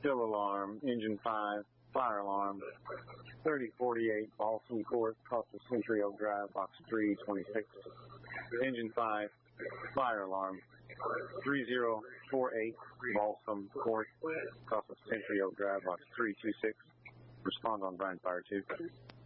Still alarm, engine 5, fire alarm, 3048 Balsam Court, across the Century Oak Drive, box 326. Engine 5, fire alarm, 3048 Balsam Court, across the Century Oak Drive, box 326. Respond on Bryan Fire 2.